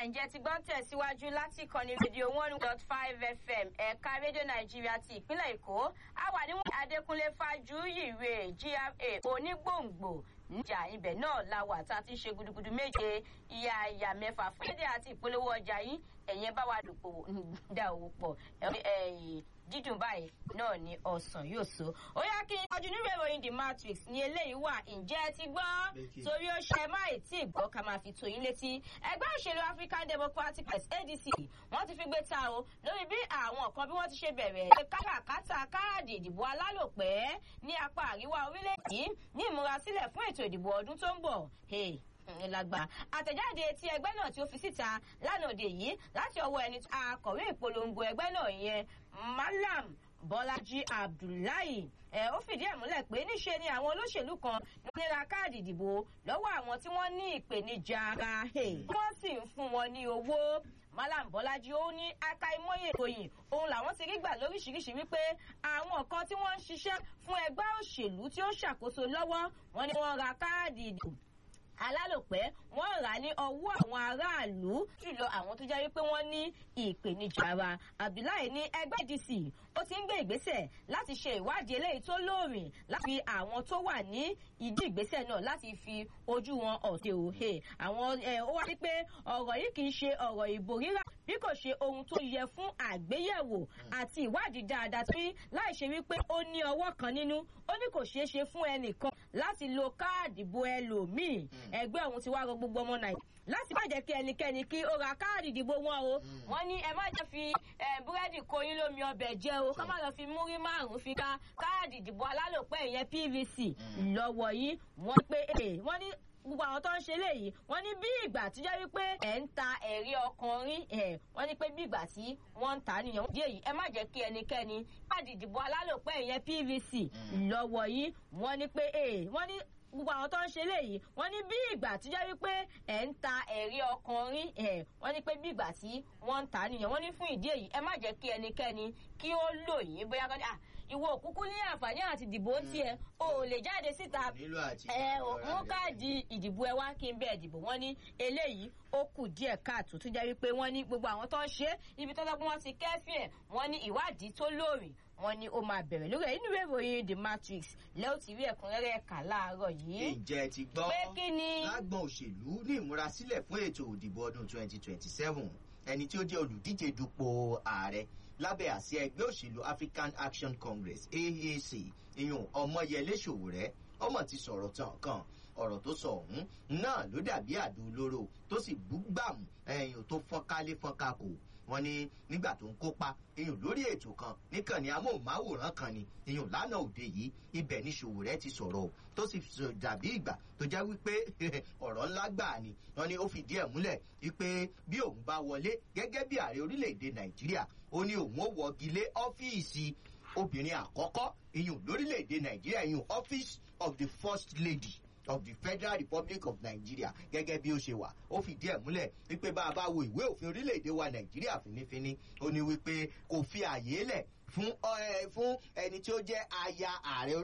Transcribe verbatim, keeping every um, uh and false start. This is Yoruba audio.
ǹjẹ́ ti gbọ́n tẹ̀síwájú láti ìkànnì rédíò one dot five F M ẹ̀ka rédíò Nàìjíríà ti ìpínlẹ̀ Èkó. A wà níwọ̀n Adékúnlé Fájuyìwé G R A onígbòǹgbò níjà ibẹ̀ náà la wà tá a ti ṣe gudugudu méje ìyá ìyá mẹ́fà fún èdè àti ìpolówó ọjà yìí ẹ̀yẹn bá wa dòpò dá owó pọ̀ dídùn báyìí náà ni ọ̀sán yóò so. Ó yá kí n ọdún nínú ìròyìn The Matrix ní eléyìí wà ǹjẹ́ ti gbọ́ torí ó ṣe máì tí gbọ́ ká máa fi tó yín létí. Ẹgbẹ́ òṣèlú African Democratic Party A D C wọ́n ti fi gbé ta o lórí bí àwọn kan bí wọ́n ti ṣe bẹ̀rẹ̀ káràkátà káàdì ìdìbò alálòpẹ́ ní apá àríwá orílẹ̀-èdè yìí ní ìmúrasílẹ̀ fún ètò ìdìbò ọdún tó ń bọ̀. Lágbà àtẹ̀jáde tí ẹgbẹ́ náà tí ó fi síta lánàá òde yìí láti ọwọ́ ẹni akọ̀wé ìpolongo ẹgbẹ́ náà yẹn Malam Bọ́lájí Abdullahi ẹ̀ ó fìdí ẹ̀ múlẹ̀ pé níṣe ni àwọn olóṣèlú kan nira káàdì ìdìbò lọ́wọ́ àwọn tí wọ́n ní ìpèníjà ara wọ́n sì ń fún wọn ní owó. Malam Bọ́lájí ó ní akáìmọye ìròyìn òun làwọn ti rí gbà lóríṣiríṣi wípé àwọn kan tí wọ́n ń ṣiṣẹ́ fún ẹgbẹ́ òṣèlú tí ó ń ṣàkóso lọ́wọ́ wọn ni wọ́n ra káàdì ìdìbò alálòpẹ́ wọ́n rà ní ọwọ́ àwọn aráàlú jùlọ àwọn tó jẹ́ wípé wọ́n ní ìpèníjà ara. Abdullahi ní ẹgbẹ́ A D C ó ti ń gbé ìgbésẹ̀ láti ṣe ìwádìí eléyìí tó lóòrìn láti fi àwọn tó wà ní ìdí ìgbésẹ̀ náà láti fi ojú wọn ọ̀tẹ̀ òhe. Àwọn ó wá sí pé ọ̀rọ̀ yìí kì í ṣe ọ̀rọ̀ ìbò rírà bí kò ṣe ohun tó yẹ fún àgbéyẹ̀wò àti ìwádìí dáadáa tí láì ṣe wípé ó ní ọwọ́ kan nínú ó ní kò ṣeé ṣe fún ẹnìkan láti lo káàdì bo ẹlòmíì. Ẹgbẹ́ ọ̀hún ti wá rọ gbogbo ọmọ Nàìjíríà láti má jẹ́ kí ẹnikẹ́ni kí ó ra káàdì ìdìbò wọn o. Wọ́n ní ẹ má jẹ́ fi búrẹ́dì kó yín lómi ọbẹ̀ jẹ o ká má lọ fi múrí márùn-ún fi ká káàdì ìdìbò alálòpẹ́ ìyẹn P V C lọ́wọ́ yìí. Wọ́n pé wọ́n ní gbogbo àwọn tó ń ṣe léyìí wọ́n ní bí ìgbà tí jẹ́ wípé ẹ̀ ń ta ẹ̀rí ọkùnrin ẹ̀ wọ́n ní pé bí ìgbà tí wọ́n ń ta nìyẹn wọ́n díẹ̀ yìí ẹ má jẹ́ kí ẹnikẹ́ni káàdì ìdìbò alálòpẹ́ ìyẹn P V C lọ́wọ́ yìí. Wọ́n ní pé wọ́n ní gbogbo àwọn tó ń ṣe léyìí wọ́n ní bí ìgbà tí jẹ́ wípé ẹ̀ ń ta ẹ̀rí ọkùnrin ẹ̀ wọ́n ní pé bí ìgbà tí wọ́n ń ta nìyẹn wọ́n ní fún ìdí èyí ẹ má jẹ́ kí ẹnikẹ́ni kí ó lò yín bóyá kan ní à ìwọ òkúkú ní àǹfààní àti ìdìbò tiẹ̀ o ò lè jáde síta ẹ mú káàdì ìdìbò ẹ wá kí n bẹ́ẹ̀ dìbò. Wọ́n ní eléyìí ó kù díẹ̀ káàtó tó jẹ́ wípé wọ́n ní gbogbo àwọn tó ń ṣe ibi tó lọ́gbọ́n wọn ti kẹ́fìn ẹ̀ wọ́n ní ìwádìí tó lóòrìn wọ́n ní ó máa bẹ̀rẹ̀ lórí ẹ̀ nínú ìròyìn The Matrix lẹ́yìn tí rí ẹ̀kúnrẹ́rẹ́ ẹ̀ka láàárọ̀ yìí. Ǹjẹ́ ti gbọ́ pé kí ni. lágbọ̀n òṣèlú ní ìmúrasílẹ̀ fún ètò ìdìbò ọdún twenty twenty-seven ẹni tí ó jẹ́ olùdíje dupò ààrẹ lábẹ́ àsíá ẹgbẹ́ òṣèlú African Action Congress A A C ìyún Ọmọyẹlé Sowore ọmọ ti sọ̀rọ̀ tán kan ọ̀rọ̀ tó sọ ọ̀hún náà ló dàbí àdó olóró tó sì búgbàmù ẹ̀yìn tó fọ́nkálé fọ́nkákò. Wọ́n ní nígbà tó ń kópa iyùn lórí ètò kan níkànnì amóhùnmáwòrán kan ni iyùn lánàá òde yìí ibẹ̀ ní Sowore ti sọ̀rọ̀ tó sì dàbí ìgbà tó jẹ́ wípé ọ̀rọ̀ ńlá gbà ni. Wọ́n ní ó fìdí ẹ̀ múlẹ̀ wípé bí òun bá wọlé gẹ́gẹ́ bí ààrẹ orílẹ̀-èdè Nàìjíríà ó ní òun ó wọ́gi lé ọ́fíìsì obìnrin àkọ́kọ́ iyùn lórílẹ̀-èdè Nàìjíríà iyùn Office of the First Lady of the Federal Republic of Nigeria gẹ́gẹ́ bí ó ṣe wà. Ó fìdí ẹ̀ múlẹ̀ wípé bá a bá wo ìwé òfin orílẹ̀-èdè wa Nàìjíríà fínífíní ó ní wípé kò fi àyè lẹ̀ fún fún ẹni tí ó jẹ́ aya ààrẹ